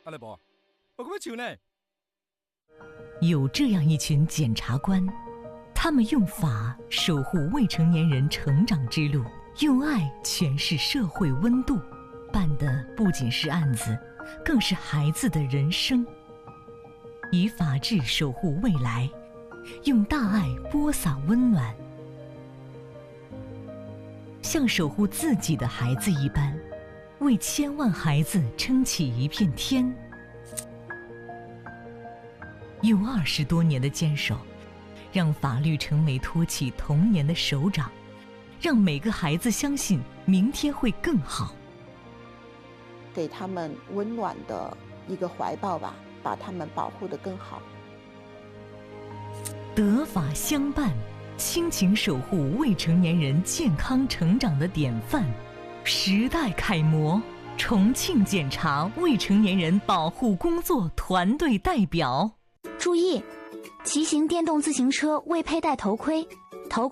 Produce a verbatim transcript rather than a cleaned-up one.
阿拉伯，我可不求呢。 有这样一群检察官，他们用法守护未成年人成长之路，用爱诠释社会温度，办的不仅是案子，更是孩子的人生。以法治守护未来，用大爱播撒温暖，像守护自己的孩子一般，为千万孩子撑起一片天。用二十多年的坚守，让法律成为托起童年的手掌，让每个孩子相信明天会更好。 给他们温暖的一个怀抱吧，把他们保护得更好。 德法相伴，亲情守护未成年人健康成长的典范，时代楷模。重庆检察未成年人保护工作团队代表。 注意，骑行电动自行车未佩戴头盔，头盔